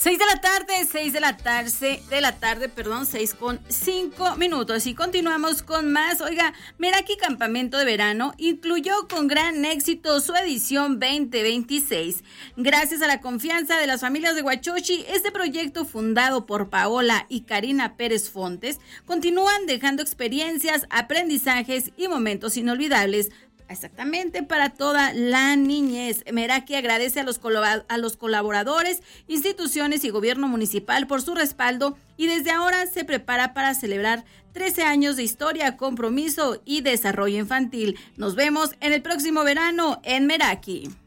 6:05 y continuamos con más. Oiga, Meraki Campamento de Verano incluyó con gran éxito su edición 2026. Gracias a la confianza de las familias de Huachochi, este proyecto fundado por Paola y Karina Pérez Fontes continúan dejando experiencias, aprendizajes y momentos inolvidables. Exactamente, para toda la niñez. Meraki agradece a los colaboradores, instituciones y gobierno municipal por su respaldo y desde ahora se prepara para celebrar 13 años de historia, compromiso y desarrollo infantil. Nos vemos en el próximo verano en Meraki.